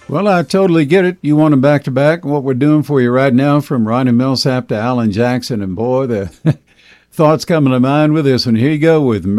Well, I totally get it. You want them back to back. What we're doing for you right now, from Ronnie Millsap to Alan Jackson, and boy, the thoughts coming to mind with this one. Here you go with